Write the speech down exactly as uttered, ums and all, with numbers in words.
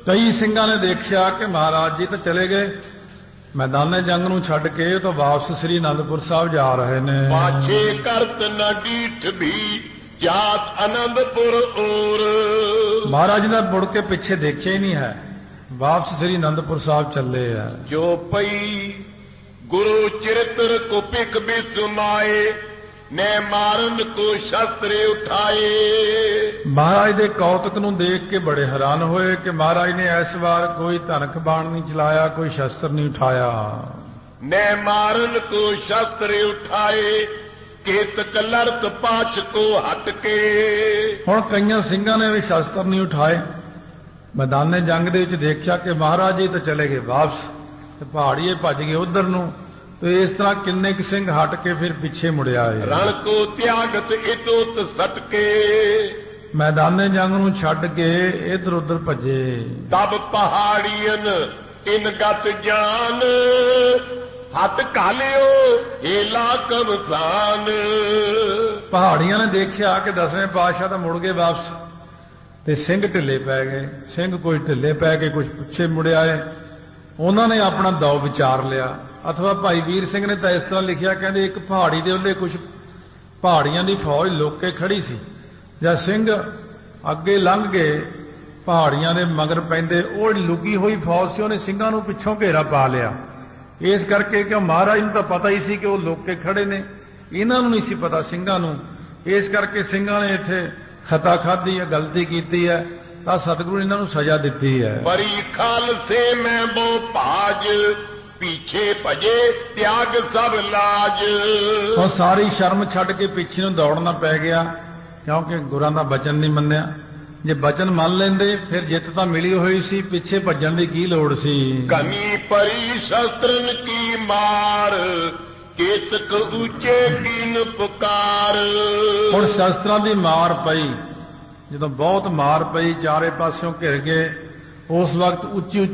ਕਈ ਸਿੰਘਾਂ ਨੇ ਦੇਖਿਆ ਕਿ ਮਹਾਰਾਜ ਜੀ ਤਾਂ ਚਲੇ ਗਏ, ਮੈਦਾਨੇ ਜੰਗ ਨੂੰ ਛੱਡ ਕੇ ਉਹ ਤਾਂ ਵਾਪਸ ਸ੍ਰੀ ਅਨੰਦਪੁਰ ਸਾਹਿਬ ਜਾ ਰਹੇ ਨੇ। ਪਾਛੇ ਕਰਤ ਨ ਡੀਠ ਵੀ ਜਾਤ ਅਨੰਦਪੁਰ ਔਰ। ਮਹਾਰਾਜ ਜੀ ਨੇ ਮੁੜ ਕੇ ਪਿੱਛੇ ਦੇਖਿਆ ਹੀ ਨਹੀਂ ਹੈ, ਵਾਪਸ ਸ੍ਰੀ ਅਨੰਦਪੁਰ ਸਾਹਿਬ ਚੱਲੇ ਆ। ਜੋ ਪਈ ਗੁਰੂ ਚਰਿਤਰ ਕੋ ਪਿਕ ਬਿਸਮਾਏ, ਨੇ ਮਾਰਨ ਕੋ ਸ਼ਸਤਰੇ ਉਠਾਏ। ਮਹਾਰਾਜ ਦੇ ਕੌਤਕ ਨੂੰ ਦੇਖ ਕੇ ਬੜੇ ਹੈਰਾਨ ਹੋਏ ਕਿ ਮਹਾਰਾਜ ਨੇ ਇਸ ਵਾਰ ਕੋਈ ਧਨਕ ਬਾਣ ਨਹੀਂ ਚਲਾਇਆ, ਕੋਈ ਸ਼ਸਤਰ ਨਹੀਂ ਉਠਾਇਆ। ਨੇ ਮਾਰਨ ਕੋ ਸ਼ਸਤਰੇ ਉਠਾਏ, ਕੇਤਕ ਲੜਤ ਪਾਛ ਕੋ ਹਟ ਕੇ। ਹੁਣ ਕਈਆਂ ਸਿੰਘਾਂ ਨੇ ਵੀ ਸ਼ਸਤਰ ਨਹੀਂ ਉਠਾਏ। ਮੈਦਾਨੇ ਜੰਗ ਦੇ ਵਿੱਚ ਦੇਖਿਆ ਕਿ ਮਹਾਰਾਜ ਜੀ ਤਾਂ ਚਲੇ ਗਏ ਵਾਪਸ, ਤੇ ਪਹਾੜੀਏ ਭੱਜ ਗਏ ਉਧਰ ਨੂੰ। ਤੇ ਇਸ ਤਰ੍ਹਾਂ ਕਿੰਨੇ ਕੁ ਸਿੰਘ ਹਟ ਕੇ ਫਿਰ ਪਿੱਛੇ ਮੁੜਿਆ ਏ। ਰਣ ਕੋ ਤਿਆਗਤ ਇਤੋਤ ਸਟਕੇ, ਮੈਦਾਨੇ ਜੰਗ ਨੂੰ ਛੱਡ ਕੇ ਇਧਰ ਉਧਰ ਭੱਜੇ। ਤਬ ਪਹਾੜੀਨ ਇਨ ਗਤ ਜਾਨ, ਹੱਥ ਘਾਲਿਓ ਏਲਾ ਕਮਸਾਨ। ਪਹਾੜੀਆਂ ਨੇ ਦੇਖਿਆ ਕਿ ਦਸਵੇਂ ਪਾਤਸ਼ਾਹ ਤਾਂ ਮੁੜ ਗਏ ਵਾਪਸ, ਤੇ ਸਿੰਘ ਢਿੱਲੇ ਪੈ ਗਏ। ਸਿੰਘ ਕੋਈ ਢਿੱਲੇ ਪੈ ਕੇ ਕੁਝ ਪਿੱਛੇ ਮੁੜਿਆ ਏ। ਉਹਨਾਂ ਨੇ ਆਪਣਾ ਦੌ ਵਿਚਾਰ ਲਿਆ। ਅਥਵਾ ਭਾਈ ਵੀਰ ਸਿੰਘ ਨੇ ਤਾਂ ਇਸ ਤਰ੍ਹਾਂ ਲਿਖਿਆ, ਕਹਿੰਦੇ ਇੱਕ ਪਹਾੜੀ ਦੇ ਉੱਤੇ ਕੁਝ ਪਹਾੜੀਆਂ ਦੀ ਫੌਜ ਲੁੱਕ ਕੇ ਖੜੀ ਸੀ। ਜਦ ਸਿੰਘ ਅੱਗੇ ਲੰਘ ਗਏ ਪਹਾੜੀਆਂ ਦੇ ਮਗਰ ਪੈਂਦੇ, ਉਹ ਲੁਕੀ ਹੋਈ ਫੌਜ ਸੀ ਉਹਨੇ ਸਿੰਘਾਂ ਨੂੰ ਪਿੱਛੋਂ ਘੇਰਾ ਪਾ ਲਿਆ। ਇਸ ਕਰਕੇ ਕਿ ਮਹਾਰਾਜ ਨੂੰ ਤਾਂ ਪਤਾ ਹੀ ਸੀ ਕਿ ਉਹ ਲੁੱਕ ਕੇ ਖੜੇ ਨੇ, ਇਹਨਾਂ ਨੂੰ ਨਹੀਂ ਸੀ ਪਤਾ ਸਿੰਘਾਂ ਨੂੰ। ਇਸ ਕਰਕੇ ਸਿੰਘਾਂ ਨੇ ਇੱਥੇ ਖਤਾ ਖਾਧੀ ਹੈ, ਗਲਤੀ ਕੀਤੀ ਹੈ, ਤਾਂ ਸਤਿਗੁਰੂ ਨੇ ਇਹਨਾਂ ਨੂੰ ਸਜ਼ਾ ਦਿੱਤੀ ਹੈ। ਪਰੀ ਖਾਲਸੇ ਮੈਂ ਬੋ ਭਾਜ, ਪਿੱਛੇ ਭਜੇ ਤਿਆਗ ਸਭ ਲਾਜ। ਉਹ ਸਾਰੀ ਸ਼ਰਮ ਛੱਡ ਕੇ ਪਿੱਛੇ ਨੂੰ ਦੌੜਨਾ ਪੈ ਗਿਆ, ਕਿਉਂਕਿ ਗੁਰਾਂ ਦਾ ਬਚਨ ਨਹੀਂ ਮੰਨਿਆ। ਜੇ ਬਚਨ ਮੰਨ ਲੈਂਦੇ ਫਿਰ ਜਿੱਤ ਤਾਂ ਮਿਲੀ ਹੋਈ ਸੀ, ਪਿੱਛੇ ਭੱਜਣ ਦੀ ਕੀ ਲੋੜ ਸੀ। ਕਮੀ ਪਰੀ ਸ਼ਸਤਰਨ ਕੀ ਮਾਰ, ਕੇਤਕ ਉੱਚੇ ਕੀਨ ਪੁਕਾਰ। ਹੁਣ ਸ਼ਸਤਰਾਂ ਦੀ ਮਾਰ ਪਈ, ਜਦੋਂ ਬਹੁਤ ਮਾਰ ਪਈ, ਚਾਰੇ ਪਾਸਿਓਂ ਘਿਰ ਗਏ। ਉਸ ਵਕਤ ਉੱਚੀ